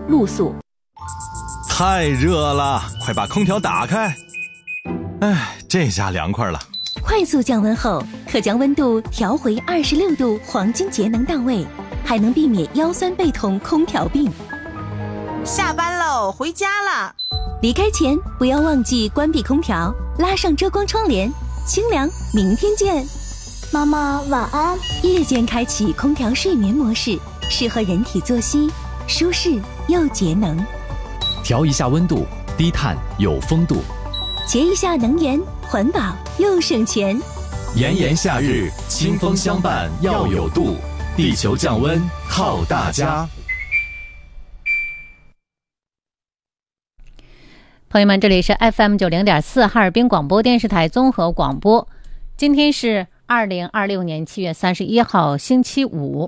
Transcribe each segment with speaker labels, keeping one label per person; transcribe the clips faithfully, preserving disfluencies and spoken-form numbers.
Speaker 1: 露宿。
Speaker 2: 太热了，快把空调打开。哎，这下凉快了。
Speaker 1: 快速降温后，可将温度调回二十六度，黄金节能到位，还能避免腰酸背痛、空调病。
Speaker 3: 下班喽，回家了。
Speaker 1: 离开前不要忘记关闭空调，拉上遮光窗帘，清凉。明天见。
Speaker 4: 妈妈晚安。
Speaker 1: 夜间开启空调睡眠模式，适合人体作息，舒适又节能。
Speaker 5: 调一下温度，低碳有风度。
Speaker 1: 节一下能源，环保又省钱。
Speaker 5: 炎炎夏日，清风相伴要有度，地球降温靠大家。
Speaker 6: 朋友们，这里是 F M 九零点四 哈尔滨广播电视台综合广播。今天是二零二六年七月三十一号，星期五。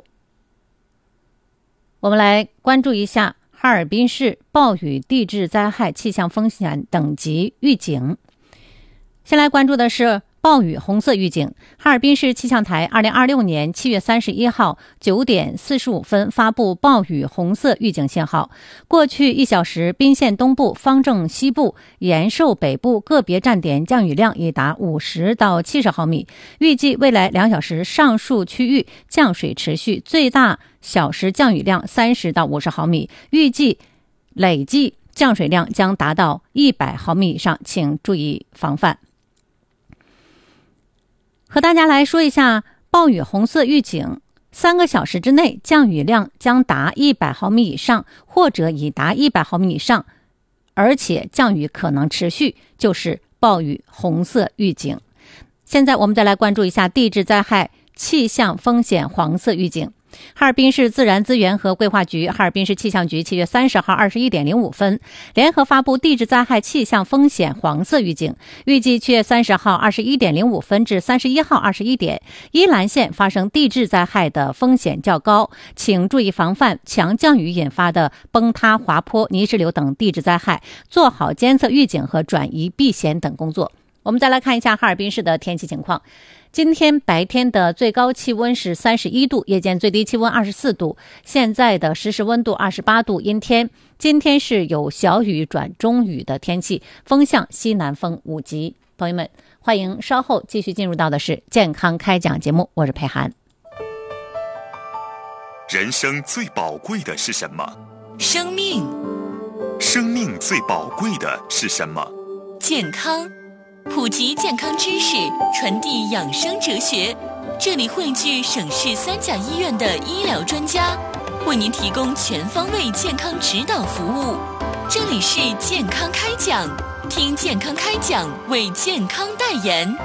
Speaker 6: 我们来关注一下哈尔滨市暴雨地质灾害气象风险等级预警。先来关注的是暴雨红色预警。哈尔滨市气象台二零二六年七月三十一号九点四十五分发布暴雨红色预警信号。过去一小时，宾县东部、方正西部、延寿北部个别站点降雨量已达五十到七十毫米。预计未来两小时，上述区域降水持续，最大小时降雨量三十到五十毫米。预计累计降水量将达到一百毫米以上，请注意防范。和大家来说一下暴雨红色预警，三个小时之内降雨量将达一百毫米以上，或者已达一百毫米以上，而且降雨可能持续，就是暴雨红色预警。现在我们再来关注一下地质灾害气象风险黄色预警。哈尔滨市自然资源和规划局、哈尔滨市气象局七月三十号二十一点零五分联合发布地质灾害气象风险黄色预警。预计七月三十号二十一点零五分至三十一号二十一点，依兰县发生地质灾害的风险较高，请注意防范强降雨引发的崩塌、滑坡、泥石流等地质灾害，做好监测预警和转移避险等工作。我们再来看一下哈尔滨市的天气情况。今天白天的最高气温是三十一度，夜间最低气温二十四度，现在的实时温度二十八度，阴天。今天是有小雨转中雨的天气，风向西南风五级。朋友们，欢迎稍后继续进入到的是健康开讲节目，我是佩涵。
Speaker 7: 人生最宝贵的是什么？
Speaker 8: 生命。
Speaker 7: 生命最宝贵的是什么？
Speaker 8: 健康。普及健康知识，传递养生哲学，这里汇聚省市三甲医院的医疗专家，为您提供全方位健康指导服务。这里是健康开讲，听健康开讲，为健康代言。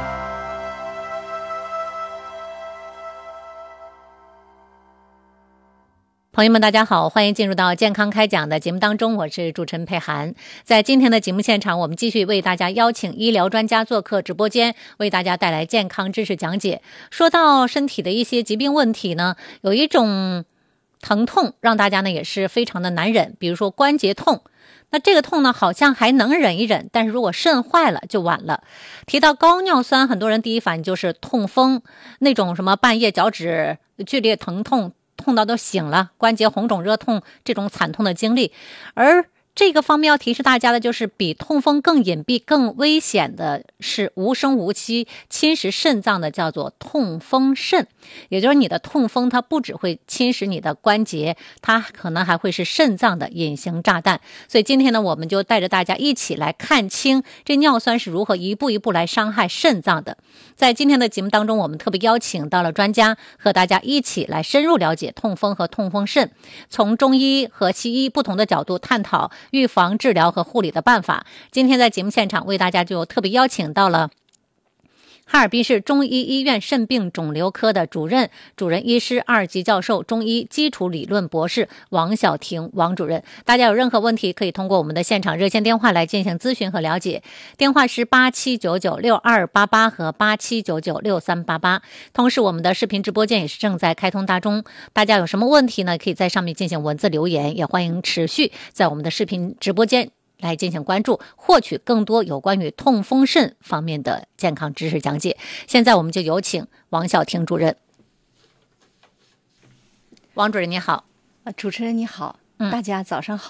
Speaker 6: 朋友们大家好，欢迎进入到健康开讲的节目当中，我是主持人佩涵。在今天的节目现场，我们继续为大家邀请医疗专家做客直播间，为大家带来健康知识讲解。说到身体的一些疾病问题呢，有一种疼痛让大家呢也是非常的难忍，比如说关节痛。那这个痛呢好像还能忍一忍，但是如果肾坏了就晚了。提到高尿酸，很多人第一反应就是痛风，那种什么半夜脚趾剧烈疼痛，痛到都醒了，关节红肿热痛，这种惨痛的经历。而这个方面要提示大家的就是比痛风更隐蔽更危险的是无声无息侵蚀肾脏的，叫做痛风肾。也就是你的痛风它不只会侵蚀你的关节，它可能还会是肾脏的隐形炸弹。所以今天呢，我们就带着大家一起来看清这尿酸是如何一步一步来伤害肾脏的。在今天的节目当中，我们特别邀请到了专家和大家一起来深入了解痛风和痛风肾，从中医和西医不同的角度探讨预防、治疗和护理的办法。今天在节目现场为大家就特别邀请到了哈尔滨市中医医院肾病肿瘤科的主任、主任医师、二级教授、中医基础理论博士王晓婷王主任。大家有任何问题可以通过我们的现场热线电话来进行咨询和了解，电话是八七九九六二八八和八七九九六三八八。同时我们的视频直播间也是正在开通当中，大家有什么问题呢，可以在上面进行文字留言，也欢迎持续在我们的视频直播间来进行关注，获取更多有关于痛风肾方面的健康知识讲解。现在我们就有请王晓婷主任。王主任你好。
Speaker 9: 主持人你好，嗯、大家早上好。